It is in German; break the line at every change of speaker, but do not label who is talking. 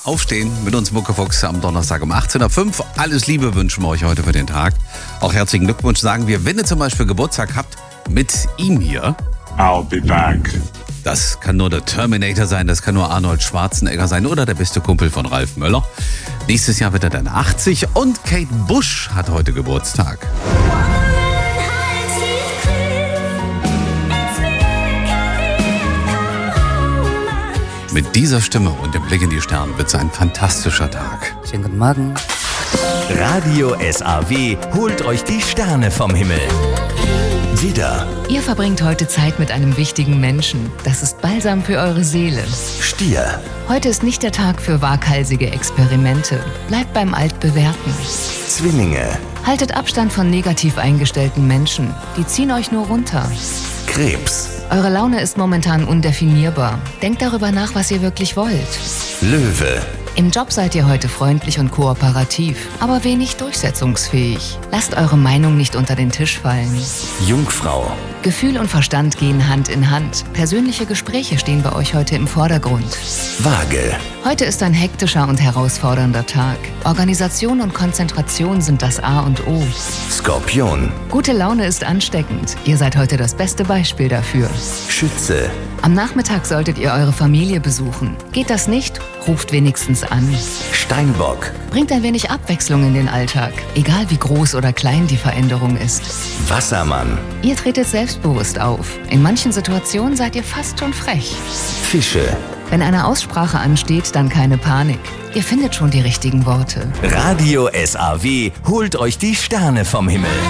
Aufstehen mit uns Muckefuchs am Donnerstag um 18.05 Uhr. Alles Liebe wünschen wir euch heute für den Tag. Auch herzlichen Glückwunsch sagen wir, wenn ihr zum Beispiel Geburtstag habt, mit ihm hier.
I'll be back.
Das kann nur der Terminator sein, das kann nur Arnold Schwarzenegger sein oder der beste Kumpel von Ralf Möller. Nächstes Jahr wird er dann 80 und Kate Bush hat heute Geburtstag. Mit dieser Stimme und dem Blick in die Sterne wird es ein fantastischer Tag.
Schönen guten Morgen.
Radio SAW holt euch die Sterne vom Himmel. Widder,
Ihr verbringt heute Zeit mit einem wichtigen Menschen. Das ist Balsam für eure Seele.
Stier,
Heute ist nicht der Tag für waghalsige Experimente. Bleibt beim Altbewährten.
Zwillinge,
Haltet Abstand von negativ eingestellten Menschen. Die ziehen euch nur runter.
Krebs,
Eure Laune ist momentan undefinierbar. Denkt darüber nach, was ihr wirklich wollt.
Löwe,
Im Job seid ihr heute freundlich und kooperativ, aber wenig durchsetzungsfähig. Lasst eure Meinung nicht unter den Tisch fallen.
Jungfrau,
Gefühl und Verstand gehen Hand in Hand. Persönliche Gespräche stehen bei euch heute im Vordergrund.
Waage,
Heute ist ein hektischer und herausfordernder Tag. Organisation und Konzentration sind das A und O.
Skorpion,
Gute Laune ist ansteckend. Ihr seid heute das beste Beispiel dafür.
Schütze,
Am Nachmittag solltet ihr eure Familie besuchen. Geht das nicht? Ruft wenigstens an.
Steinbock,
Bringt ein wenig Abwechslung in den Alltag, egal wie groß oder klein die Veränderung ist.
Wassermann,
Ihr tretet selbstbewusst auf. In manchen Situationen seid ihr fast schon frech.
Fische.
Wenn eine Aussprache ansteht, dann keine Panik. Ihr findet schon die richtigen Worte.
Radio SAW holt euch die Sterne vom Himmel.